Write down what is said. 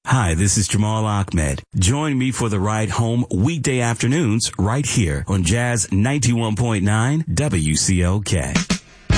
Hi, this is Jamal Ahmed. Join me for the ride home weekday afternoons right here on Jazz 91.9 WCLK.